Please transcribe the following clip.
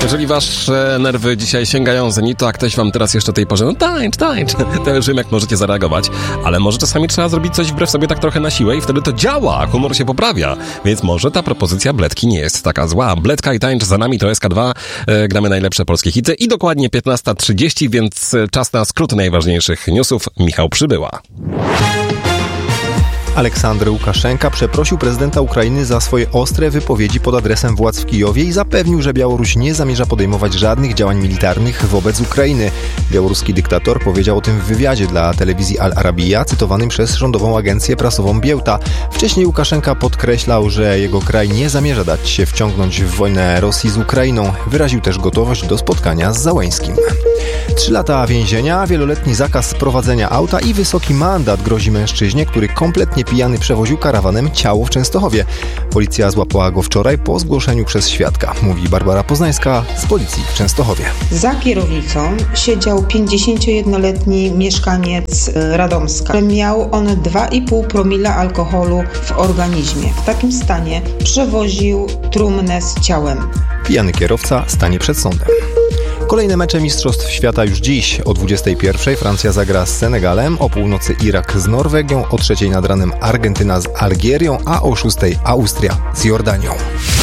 Jeżeli wasze nerwy dzisiaj sięgają zenitu, a ktoś wam teraz jeszcze tej porze, no tańcz, to już wiem, jak możecie zareagować, ale może czasami trzeba zrobić coś wbrew sobie tak trochę na siłę i wtedy to działa, humor się poprawia, więc może ta propozycja Bledki nie jest taka zła. Bledka i tańcz za nami, to SK2, gramy najlepsze polskie hity i dokładnie 15:30, więc czas na skrót najważniejszych newsów. Michał Przybyła. Aleksander Łukaszenka przeprosił prezydenta Ukrainy za swoje ostre wypowiedzi pod adresem władz w Kijowie i zapewnił, że Białoruś nie zamierza podejmować żadnych działań militarnych wobec Ukrainy. Białoruski dyktator powiedział o tym w wywiadzie dla telewizji Al Arabiya, cytowanym przez rządową agencję prasową Białta. Wcześniej Łukaszenka podkreślał, że jego kraj nie zamierza dać się wciągnąć w wojnę Rosji z Ukrainą. Wyraził też gotowość do spotkania z Załęskim. 3 lata więzienia, wieloletni zakaz prowadzenia auta i wysoki mandat grozi mężczyźnie, który kompletnie pijany przewoził karawanem ciało w Częstochowie. Policja złapała go wczoraj po zgłoszeniu przez świadka, mówi Barbara Poznańska z policji w Częstochowie. Za kierownicą siedział 51-letni mieszkaniec Radomska. Miał on 2,5 promila alkoholu w organizmie. W takim stanie przewoził trumnę z ciałem. Pijany kierowca stanie przed sądem. Kolejne mecze Mistrzostw Świata już dziś. O 21:00 Francja zagra z Senegalem, o północy Irak z Norwegią, o 3:00 nad ranem Argentyna z Algierią, a o 6:00 Austria z Jordanią.